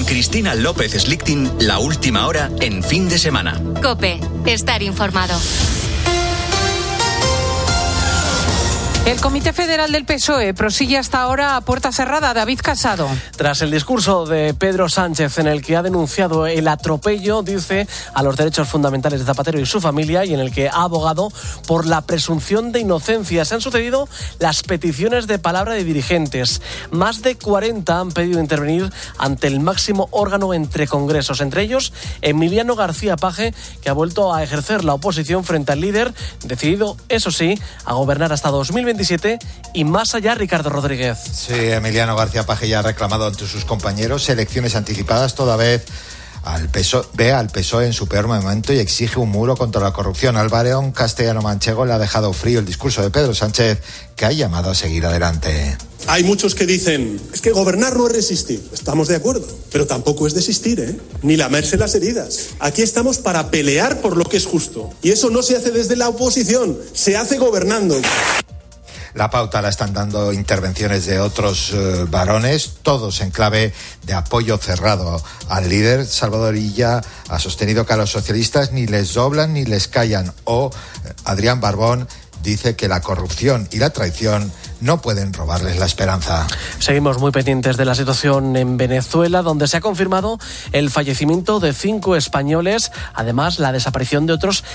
Con Cristina López Slichting, la última hora en Fin de Semana. COPE, estar informado. El Comité Federal del PSOE prosigue hasta ahora a puerta cerrada. David Casado. Tras el discurso de Pedro Sánchez en el que ha denunciado el atropello, dice, a los derechos fundamentales de Zapatero y su familia, y en el que ha abogado por la presunción de inocencia, se han sucedido las peticiones de palabra de dirigentes. Más de 40 han pedido intervenir ante el máximo órgano entre congresos, entre ellos Emiliano García Paje, que ha vuelto a ejercer la oposición frente al líder, decidido, eso sí, a gobernar hasta 2027 y más allá. Ricardo Rodríguez. Sí, Emiliano García Paje ya ha reclamado ante sus compañeros elecciones anticipadas, toda vez ve al PSOE en su peor momento y exige un muro contra la corrupción. Al barón castellano-manchego le ha dejado frío el discurso de Pedro Sánchez, que ha llamado a seguir adelante. Hay muchos que dicen, es que gobernar no es resistir. Estamos de acuerdo, pero tampoco es desistir, ni lamerse las heridas. Aquí estamos para pelear por lo que es justo. Y eso no se hace desde la oposición, se hace gobernando. La pauta la están dando intervenciones de otros varones, todos en clave de apoyo cerrado al líder. Salvador Illa ha sostenido que a los socialistas ni les doblan ni les callan. O Adrián Barbón dice que la corrupción y la traición no pueden robarles la esperanza. Seguimos muy pendientes de la situación en Venezuela, donde se ha confirmado el fallecimiento de 5 españoles, además la desaparición de otros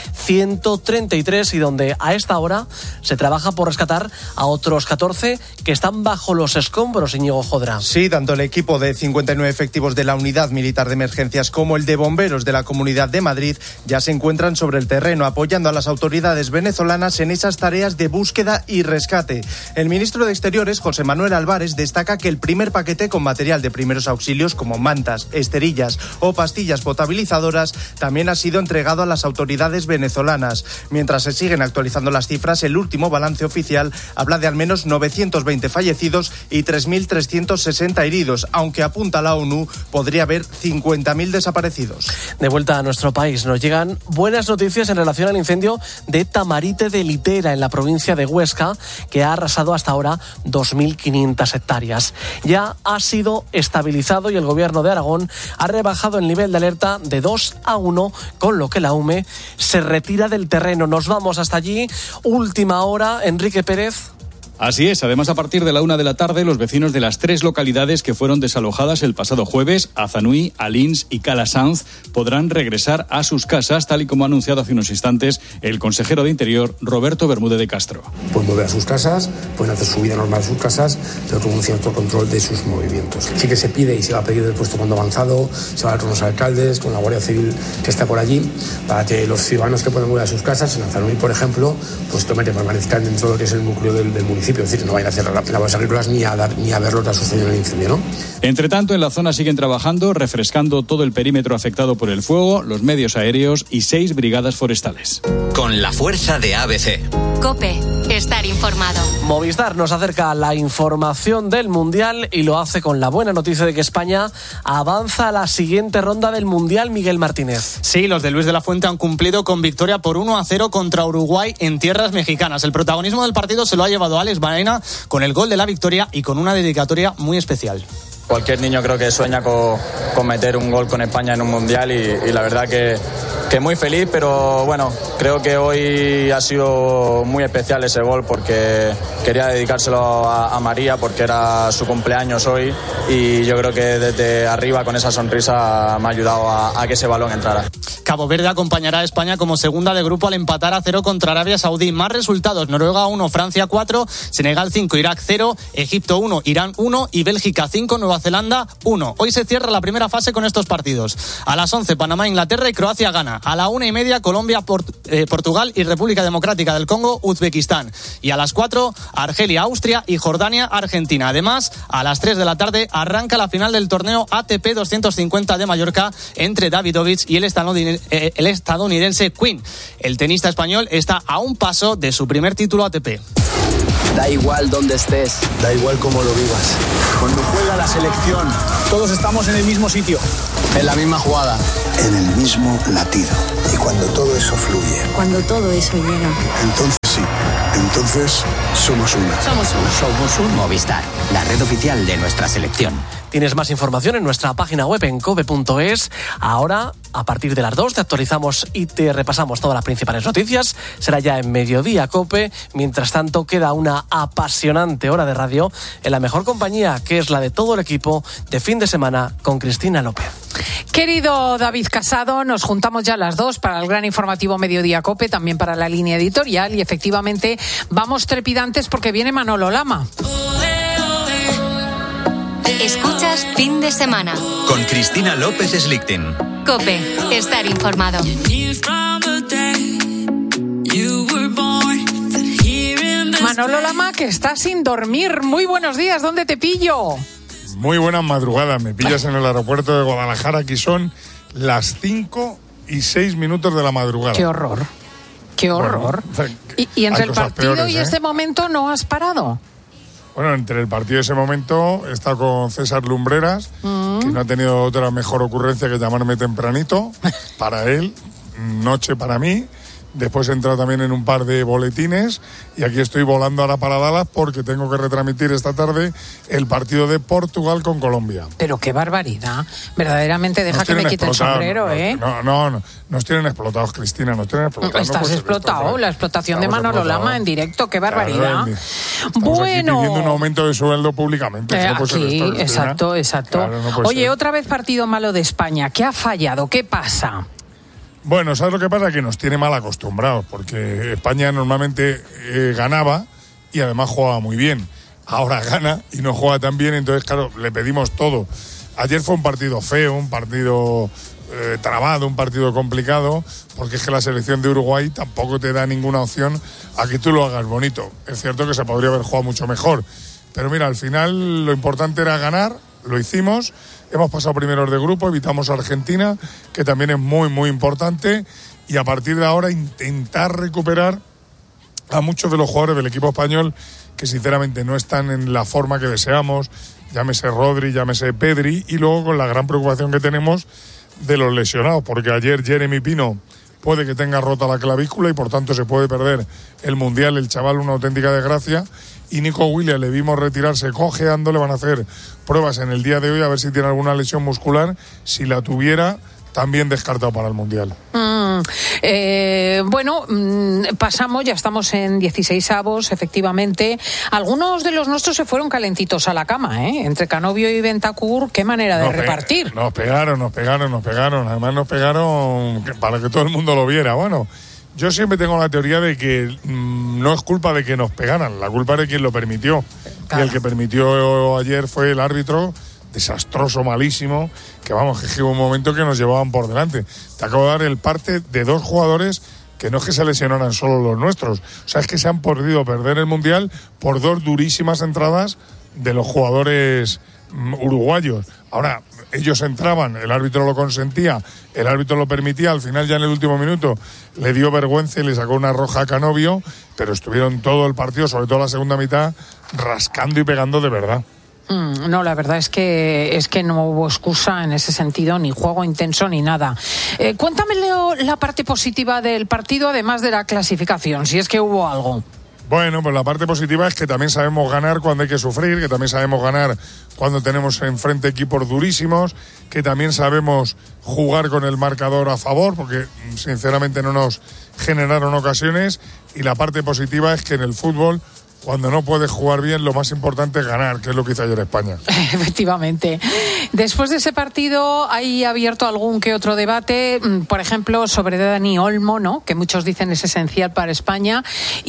133, y donde a esta hora se trabaja por rescatar a otros 14 que están bajo los escombros. Íñigo Jodra. Sí, tanto el equipo de 59 efectivos de la Unidad Militar de Emergencias como el de bomberos de la Comunidad de Madrid ya se encuentran sobre el terreno, apoyando a las autoridades venezolanas en esas tareas de búsqueda y rescate. El ministro de Exteriores, José Manuel Álvarez, destaca que el primer paquete con material de primeros auxilios como mantas, esterillas o pastillas potabilizadoras también ha sido entregado a las autoridades venezolanas. Mientras se siguen actualizando las cifras, el último balance oficial habla de al menos 920 fallecidos y 3.360 heridos, aunque apunta la ONU, podría haber 50.000 desaparecidos. De vuelta a nuestro país, nos llegan buenas noticias en relación al incendio de Tamarite de Litera, en la provincia de Huesca, que ha arrasado hasta ahora 2.500 hectáreas. Ya ha sido estabilizado y el gobierno de Aragón ha rebajado el nivel de alerta de 2 a 1, con lo que la UME se retira del terreno. Nos vamos hasta allí. Última hora, Enrique Pérez. Así es, además a partir de la 1 de la tarde los vecinos de las 3 localidades que fueron desalojadas el pasado jueves, Azanui, Alins y Calasanz, podrán regresar a sus casas, tal y como ha anunciado hace unos instantes el consejero de Interior, Roberto Bermúdez de Castro. Pueden volver a sus casas, pueden hacer su vida normal en sus casas, pero con un cierto control de sus movimientos. Sí que se pide y se va a pedir del puesto de comando avanzado, se va a hablar con los alcaldes, con la Guardia Civil que está por allí, para que los ciudadanos que pueden volver a sus casas, en Azanui, por ejemplo, pues permanezcan dentro de lo que es el núcleo del municipio. Es decir, no vayan a cerrar las agrícolas ni a ver lo que ha sucedido en el incendio, ¿no? Entre tanto, en la zona siguen trabajando, refrescando todo el perímetro afectado por el fuego, los medios aéreos y 6 brigadas forestales. Con la fuerza de ABC. COPE, estar informado. Movistar nos acerca a la información del Mundial y lo hace con la buena noticia de que España avanza a la siguiente ronda del Mundial. Miguel Martínez. Sí, los de Luis de la Fuente han cumplido con victoria por 1-0 contra Uruguay en tierras mexicanas. El protagonismo del partido se lo ha llevado Alex Baena con el gol de la victoria y con una dedicatoria muy especial. Cualquier niño creo que sueña con meter un gol con España en un Mundial y la verdad que muy feliz, pero bueno, creo que hoy ha sido muy especial ese gol porque quería dedicárselo a María porque era su cumpleaños hoy y yo creo que desde arriba con esa sonrisa me ha ayudado a que ese balón entrara. Cabo Verde acompañará a España como segunda de grupo al empatar a 0 contra Arabia Saudí. Más resultados: Noruega 1, Francia 4, Senegal 5, Irak 0, Egipto 1, Irán 1 y Bélgica 5, Nueva Zelanda 1. Hoy se cierra la primera fase con estos partidos. A las 11, Panamá, Inglaterra y Croacia gana. A la 1:30, Colombia, Portugal y República Democrática del Congo, Uzbekistán. Y a las 4, Argelia, Austria y Jordania, Argentina. Además, a las 3 de la tarde arranca la final del torneo ATP 250 de Mallorca entre Davidovich y el estadounidense Quinn. El tenista español está a un paso de su primer título ATP. Da igual dónde estés, da igual cómo lo vivas. Cuando juega la selección, todos estamos en el mismo sitio, en la misma jugada, en el mismo latido. Y cuando todo eso fluye, cuando todo eso llega, entonces sí, Entonces, somos una. Somos un Movistar, la red oficial de nuestra selección. Tienes más información en nuestra página web en cope.es. Ahora, a partir de las 2, te actualizamos y te repasamos todas las principales noticias. Será ya en Mediodía Cope. Mientras tanto, queda una apasionante hora de radio en la mejor compañía, que es la de todo el equipo de fin de semana con Cristina López. Querido David Casado, nos juntamos ya a las 2 para el gran informativo Mediodía Cope, también para la línea editorial, y efectivamente vamos trepidantes porque viene Manolo Lama. Escuchas Fin de Semana Con Cristina López Slichting. Cope, estar informado. Manolo Lama, que está sin dormir. Muy buenos días, ¿dónde te pillo? Muy buenas madrugadas, me pillas en el aeropuerto de Guadalajara, aquí son las 5:06 de la madrugada. Qué horror, qué horror. Bueno, y entre el partido peores, y este momento no has parado. Bueno, entre el partido y ese momento he estado con César Lumbreras, que no ha tenido otra mejor ocurrencia que llamarme tempranito, para él, noche para mí. Después he entrado también en un par de boletines y aquí estoy volando ahora para Dallas porque tengo que retransmitir esta tarde el partido de Portugal con Colombia. Pero qué barbaridad. Verdaderamente deja que me quite el sombrero, ¿eh? No, nos tienen explotados, Cristina, nos tienen explotados. Estás explotado, la explotación de Manolo Lama en directo, qué barbaridad. Claro, bueno. Pidiendo un aumento de sueldo públicamente. No puede ser esto, exacto. Claro, no puede ser. Otra vez partido malo de España. ¿Qué ha fallado? ¿Qué pasa? Bueno, ¿sabes lo que pasa? Que nos tiene mal acostumbrados, porque España normalmente ganaba y además jugaba muy bien. Ahora gana y no juega tan bien, entonces, claro, le pedimos todo. Ayer fue un partido feo, un partido trabado, un partido complicado, porque es que la selección de Uruguay tampoco te da ninguna opción a que tú lo hagas bonito. Es cierto que se podría haber jugado mucho mejor, pero mira, al final lo importante era ganar, lo hicimos. Hemos pasado primeros de grupo, evitamos a Argentina, que también es muy, muy importante, y a partir de ahora intentar recuperar a muchos de los jugadores del equipo español que sinceramente no están en la forma que deseamos, llámese Rodri, llámese Pedri, y luego con la gran preocupación que tenemos de los lesionados, porque ayer Jeremy Pino puede que tenga rota la clavícula y por tanto se puede perder el Mundial, el chaval, una auténtica desgracia. Y Nico Williams le vimos retirarse cojeando, le van a hacer pruebas en el día de hoy a ver si tiene alguna lesión muscular. Si la tuviera, también descartado para el Mundial. Pasamos, ya estamos en 16avos, efectivamente. Algunos de los nuestros se fueron calentitos a la cama, ¿eh? Entre Canovio y Bentancur, qué manera de repartir. Nos pegaron. Además nos pegaron para que todo el mundo lo viera. Bueno, yo siempre tengo la teoría de que no es culpa de que nos pegaran, la culpa es de quien lo permitió. Claro. Y el que permitió ayer fue el árbitro, desastroso, malísimo, que vamos, que hubo un momento que nos llevaban por delante. Te acabo de dar el parte de dos jugadores que no es que se lesionaran solo los nuestros, o sea, es que se han podido perder el Mundial por dos durísimas entradas de los jugadores uruguayos. Ahora, ellos entraban, el árbitro lo consentía, el árbitro lo permitía, al final ya en el último minuto le dio vergüenza y le sacó una roja a Canovio, pero estuvieron todo el partido, sobre todo la segunda mitad, rascando y pegando de verdad. No, la verdad es que no hubo excusa en ese sentido, ni juego intenso ni nada. Cuéntame, Leo, la parte positiva del partido, además de la clasificación, si es que hubo algo. Bueno, pues la parte positiva es que también sabemos ganar cuando hay que sufrir, que también sabemos ganar cuando tenemos enfrente equipos durísimos, que también sabemos jugar con el marcador a favor, porque sinceramente no nos generaron ocasiones, y la parte positiva es que en el fútbol, cuando no puedes jugar bien, lo más importante es ganar, que es lo que hizo ayer España. Efectivamente. Después de ese partido hay abierto algún que otro debate, por ejemplo, sobre Dani Olmo, ¿no? Que muchos dicen es esencial para España.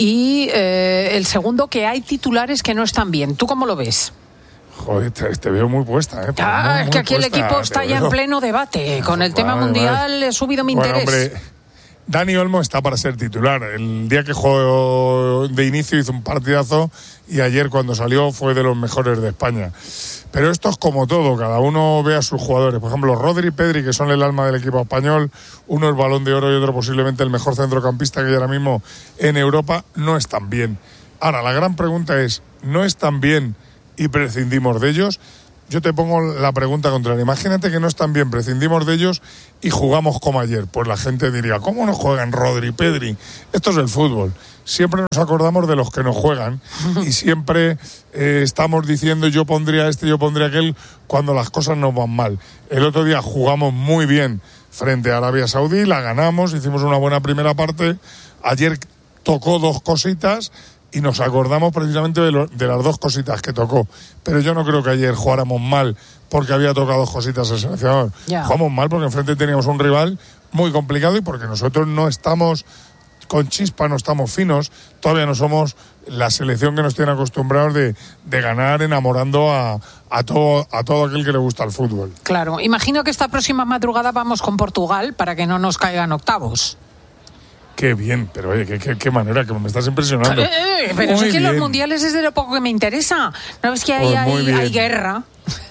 Y el segundo, que hay titulares que no están bien. ¿Tú cómo lo ves? Joder, te veo muy puesta, ¿eh? Es que aquí el equipo está ya en pleno debate. Con el tema mundial he subido mi interés. Hombre, Dani Olmo está para ser titular. El día que jugó de inicio hizo un partidazo y ayer cuando salió fue de los mejores de España. Pero esto es como todo, cada uno ve a sus jugadores. Por ejemplo, Rodri y Pedri, que son el alma del equipo español, uno es Balón de Oro y otro posiblemente el mejor centrocampista que hay ahora mismo en Europa, no están bien. Ahora, la gran pregunta es, ¿no están bien y prescindimos de ellos? yo te pongo la pregunta contraria. Imagínate que no están bien, prescindimos de ellos y jugamos como ayer. Pues la gente diría, ¿cómo no juegan Rodri, Pedri? Esto es el fútbol. Siempre nos acordamos de los que no juegan y siempre estamos diciendo yo pondría este, yo pondría aquel, cuando las cosas nos van mal. El otro día jugamos muy bien frente a Arabia Saudí, la ganamos, hicimos una buena primera parte. Ayer tocó 2 cositas y nos acordamos precisamente de las 2 cositas que tocó. Pero yo no creo que ayer jugáramos mal porque había tocado 2 cositas el seleccionador. Jugamos mal porque enfrente teníamos un rival muy complicado y porque nosotros no estamos con chispa, no estamos finos, todavía no somos la selección que nos tiene acostumbrados de ganar enamorando a todo aquel que le gusta el fútbol. Claro, imagino que esta próxima madrugada vamos con Portugal para que no nos caigan octavos. Qué bien, pero oye, qué manera, que me estás impresionando. Pero es que los mundiales es de lo poco que me interesa. ¿No ves que hay guerra?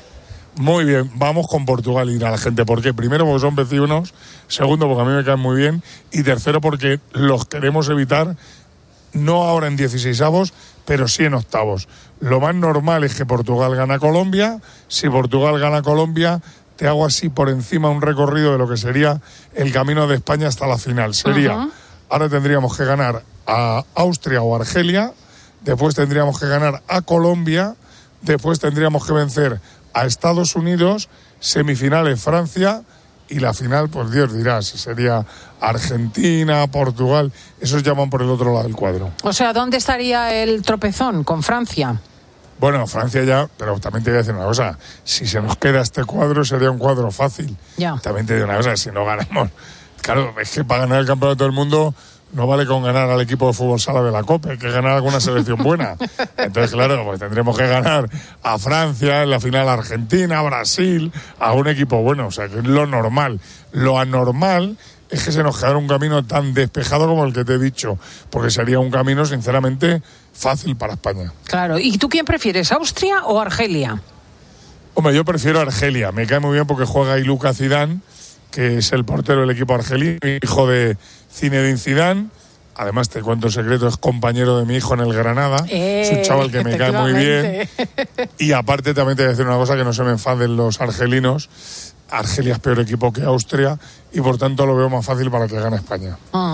Muy bien, vamos con Portugal y dirá la gente. ¿Por qué? Primero, porque son vecinos. Segundo, porque a mí me caen muy bien. Y tercero, porque los queremos evitar, no ahora en 16avos, pero sí en octavos. Lo más normal es que Portugal gane a Colombia. Si Portugal gana a Colombia, te hago así por encima un recorrido de lo que sería el camino de España hasta la final. Sería, ahora tendríamos que ganar a Austria o Argelia, después tendríamos que ganar a Colombia, después tendríamos que vencer a Estados Unidos, semifinales Francia y la final, pues Dios dirá, si sería Argentina, Portugal, esos llaman por el otro lado del cuadro. O sea, ¿dónde estaría el tropezón? ¿Con Francia? Bueno, Francia ya, pero también te voy a decir una cosa, si se nos queda este cuadro sería un cuadro fácil. Ya. También te digo una cosa, si no ganamos, claro, es que para ganar el campeonato del mundo no vale con ganar al equipo de fútbol sala de la Copa, hay que ganar alguna selección buena. Entonces, claro, pues tendremos que ganar a Francia, en la final a Argentina, a Brasil, a un equipo bueno. O sea, que es lo normal. Lo anormal es que se nos quedara un camino tan despejado como el que te he dicho, porque sería un camino, sinceramente, fácil para España. Claro. ¿Y tú quién prefieres, Austria o Argelia? Hombre, yo prefiero Argelia. Me cae muy bien porque juega ahí Lucas Zidane, que es el portero del equipo argelino, hijo de Zinedine Zidane. Además, te cuento el secreto, es compañero de mi hijo en el Granada. Es un chaval que me cae muy bien. Y aparte también te voy a decir una cosa, que no se me enfaden los argelinos. Argelia es peor equipo que Austria y por tanto lo veo más fácil para que gane España.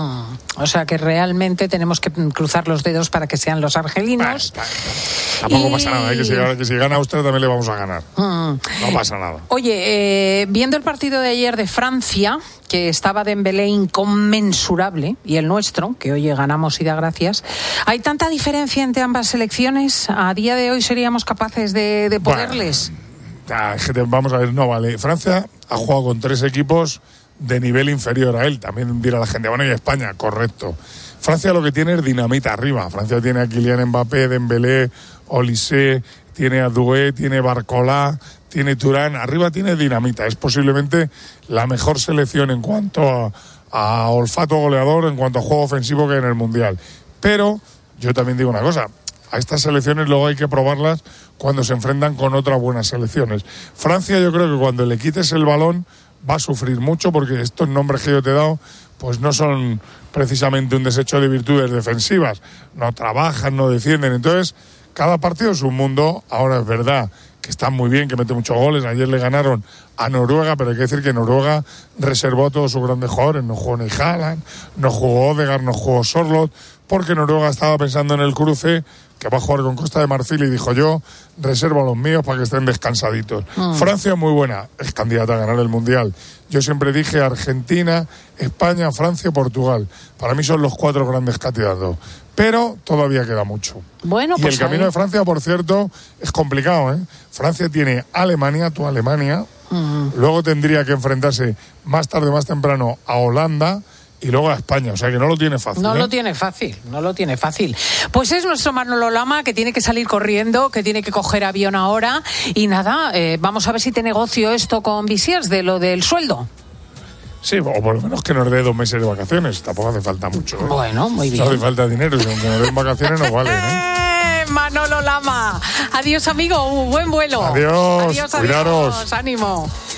O sea que realmente tenemos que cruzar los dedos para que sean los argelinos. Tampoco pasa nada, que si gana Austria también le vamos a ganar. No pasa nada. Oye, viendo el partido de ayer de Francia, que estaba Dembélé inconmensurable, y el nuestro, que oye, ganamos y da gracias, ¿hay tanta diferencia entre ambas selecciones? ¿A día de hoy seríamos capaces de poderles? Vamos a ver, no vale. Francia ha jugado con 3 equipos de nivel inferior a él. También dirá la gente, bueno, y España, correcto. Francia lo que tiene es dinamita arriba. Francia tiene a Kylian Mbappé, Dembélé, Olise, tiene a Doué, tiene Barcola, tiene Turán. Arriba tiene dinamita. Es posiblemente la mejor selección en cuanto a olfato goleador, en cuanto a juego ofensivo que hay en el Mundial. Pero yo también digo una cosa. A estas selecciones luego hay que probarlas cuando se enfrentan con otras buenas selecciones. Francia, yo creo que cuando le quites el balón va a sufrir mucho, porque estos nombres que yo te he dado pues no son precisamente un desecho de virtudes defensivas. No trabajan, no defienden. Entonces, cada partido es un mundo. Ahora es verdad que están muy bien, que meten muchos goles. Ayer le ganaron a Noruega, pero hay que decir que Noruega reservó a todos sus grandes jugadores. No jugó ni Haaland, no jugó Odegaard, no jugó Sorloth, porque Noruega estaba pensando en el cruce, que va a jugar con Costa de Marfil, y dijo yo reservo a los míos para que estén descansaditos. Francia muy buena, es candidata a ganar el Mundial. Yo siempre dije Argentina, España, Francia y Portugal. Para mí son los 4 grandes candidatos, pero todavía queda mucho. Bueno, y pues el camino de Francia, por cierto, es complicado, ¿eh? Francia tiene Alemania, tu Alemania, luego tendría que enfrentarse más tarde, más temprano a Holanda, y luego a España, o sea que no lo tiene fácil. No lo tiene fácil. Pues es nuestro Manolo Lama, que tiene que salir corriendo, que tiene que coger avión ahora, y nada, vamos a ver si te negocio esto con Visiers de lo del sueldo. Sí, o por lo menos que nos dé 2 meses de vacaciones, tampoco hace falta mucho. Bueno, muy bien. No hace falta dinero, y aunque nos den vacaciones no vale, ¿eh? Manolo Lama. Adiós, amigo, buen vuelo. Adiós, cuidaros. Ánimo.